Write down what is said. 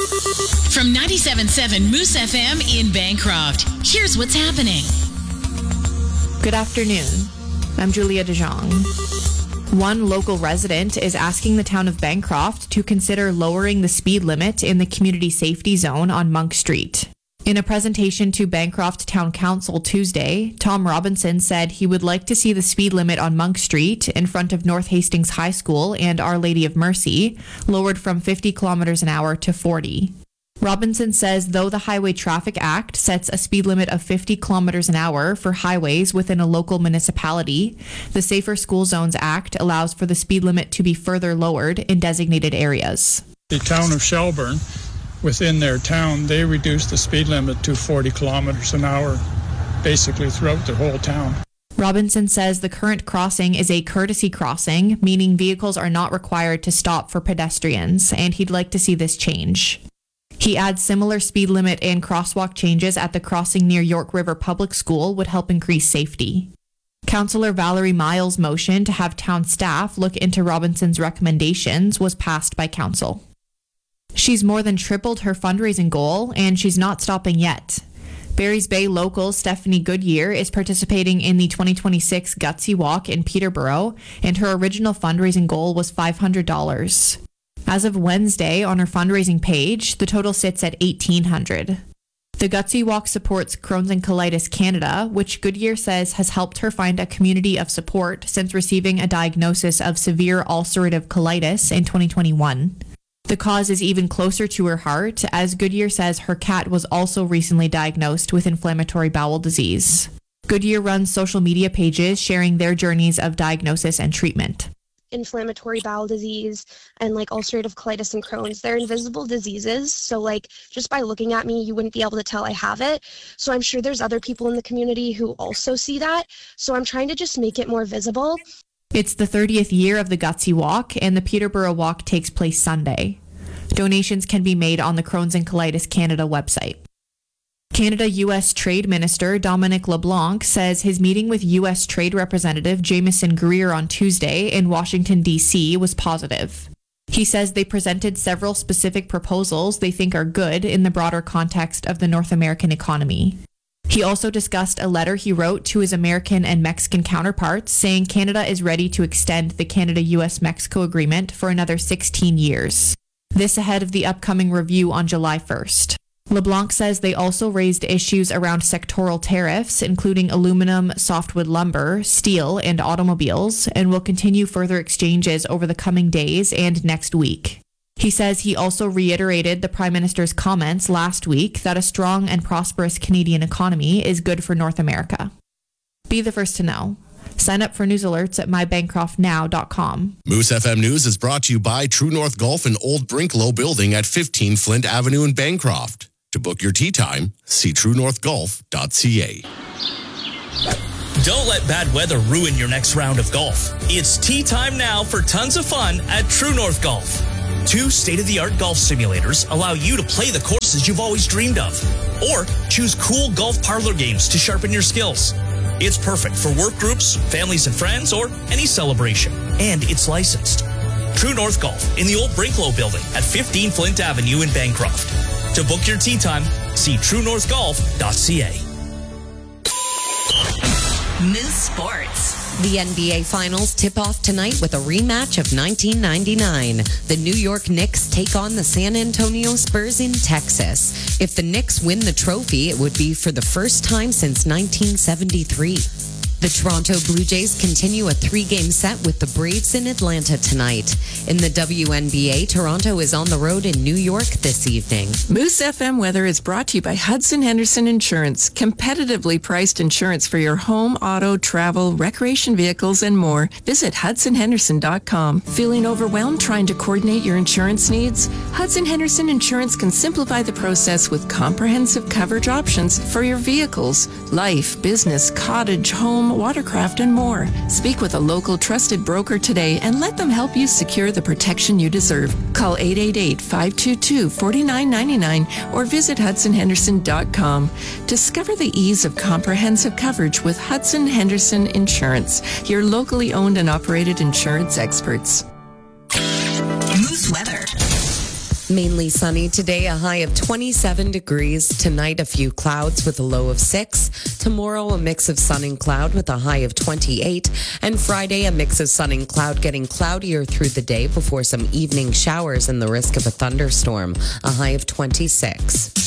From 97.7 Moose FM in Bancroft, here's what's happening. Good afternoon. I'm Julia DeJong. One local resident is asking the town of Bancroft to consider lowering the speed limit in the community safety zone on Monk Street. In a presentation to Bancroft Town Council Tuesday, Tom Robinson said he would like to see the speed limit on Monk Street in front of North Hastings High School and Our Lady of Mercy lowered from 50 kilometers an hour to 40. Robinson says though the Highway Traffic Act sets a speed limit of 50 kilometers an hour for highways within a local municipality, the Safer School Zones Act allows for the speed limit to be further lowered in designated areas. The town of Shelburne, within their town, they reduced the speed limit to 40 kilometers an hour, basically throughout their whole town. Robinson says the current crossing is a courtesy crossing, meaning vehicles are not required to stop for pedestrians, and he'd like to see this change. He adds similar speed limit and crosswalk changes at the crossing near York River Public School would help increase safety. Councillor Valerie Miles' motion to have town staff look into Robinson's recommendations was passed by council. She's more than tripled her fundraising goal, and she's not stopping yet. Barry's Bay local Stephanie Goodyear is participating in the 2026 Gutsy Walk in Peterborough, and her original fundraising goal was $500. As of Wednesday, on her fundraising page, the total sits at $1,800. The Gutsy Walk supports Crohn's and Colitis Canada, which Goodyear says has helped her find a community of support since receiving a diagnosis of severe ulcerative colitis in 2021. The cause is even closer to her heart, as Goodyear says her cat was also recently diagnosed with inflammatory bowel disease. Goodyear runs social media pages sharing their journeys of diagnosis and treatment. Inflammatory bowel disease and ulcerative colitis and Crohn's, they're invisible diseases, so just by looking at me you wouldn't be able to tell I have it. So I'm sure there's other people in the community who also see that, so I'm trying to just make it more visible. It's the 30th year of the Gutsy Walk, and the Peterborough Walk takes place Sunday. Donations can be made on the Crohn's and Colitis Canada website. Canada-U.S. Trade Minister Dominic LeBlanc says his meeting with U.S. Trade Representative Jamieson Greer on Tuesday in Washington, D.C. was positive. He says they presented several specific proposals they think are good in the broader context of the North American economy. He also discussed a letter he wrote to his American and Mexican counterparts saying Canada is ready to extend the Canada-U.S.-Mexico agreement for another 16 years. This ahead of the upcoming review on July 1st. LeBlanc says they also raised issues around sectoral tariffs, including aluminum, softwood lumber, steel, and automobiles, and will continue further exchanges over the coming days and next week. He says he also reiterated the Prime Minister's comments last week that a strong and prosperous Canadian economy is good for North America. Be the first to know. Sign up for news alerts at mybancroftnow.com. Moose FM News is brought to you by True North Golf and Old Brinklow Building at 15 Flint Avenue in Bancroft. To book your tee time, see truenorthgolf.ca. Don't let bad weather ruin your next round of golf. It's tee time now for tons of fun at True North Golf. 2 state-of-the-art golf simulators allow you to play the courses you've always dreamed of. Or choose cool golf parlor games to sharpen your skills. It's perfect for work groups, families and friends, or any celebration. And it's licensed. True North Golf in the Old Brinklow Building at 15 Flint Avenue in Bancroft. To book your tee time, see truenorthgolf.ca. Moose Sports. The NBA Finals tip off tonight with a rematch of 1999. The New York Knicks take on the San Antonio Spurs in Texas. If the Knicks win the trophy, it would be for the first time since 1973. The Toronto Blue Jays continue a 3-game set with the Braves in Atlanta tonight. In the WNBA, Toronto is on the road in New York this evening. Moose FM weather is brought to you by Hudson Henderson Insurance. Competitively priced insurance for your home, auto, travel, recreation vehicles, and more. Visit HudsonHenderson.com. Feeling overwhelmed trying to coordinate your insurance needs? Hudson Henderson Insurance can simplify the process with comprehensive coverage options for your vehicles, life, business, cottage, home, watercraft, and more. Speak with a local trusted broker today and let them help you secure the protection you deserve. Call 888-522-4999 or visit HudsonHenderson.com. Discover the ease of comprehensive coverage with Hudson Henderson Insurance, your locally owned and operated insurance experts. Moose weather. Mainly sunny today, a high of 27 degrees. Tonight, a few clouds with a low of 6. Tomorrow, a mix of sun and cloud with a high of 28. And Friday, a mix of sun and cloud, getting cloudier through the day before some evening showers and the risk of a thunderstorm, a high of 26.